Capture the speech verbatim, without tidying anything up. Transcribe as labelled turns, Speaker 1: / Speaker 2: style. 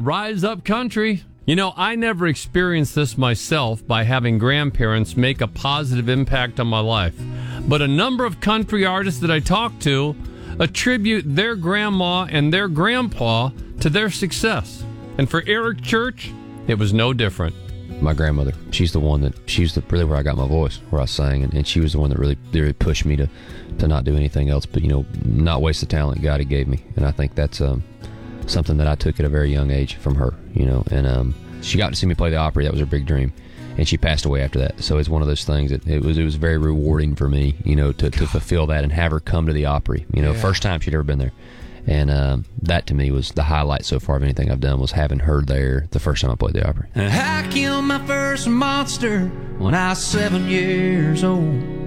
Speaker 1: Rise Up Country. You know, I never experienced this myself by having grandparents make a positive impact on my life. But a number of country artists that I talk to attribute their grandma and their grandpa to their success. And for Eric Church, it was no different.
Speaker 2: My grandmother, she's the one that, she's the, really where I got my voice, where I sang, and, and she was the one that really, really pushed me to, to not do anything else, but, you know, not waste the talent God had gave me. And I think that's um, something that I took at a very young age from her, you know, and um, she got to see me play the Opry. That was her big dream. And she passed away after that. So it's one of those things that it was it was very rewarding for me, you know, to, to fulfill that and have her come to the Opry, you know, yeah. First time she'd ever been there. And um, that to me was the highlight so far of anything I've done, was having her there the first time I played the Opry.
Speaker 3: I killed my first monster when I was seven years old.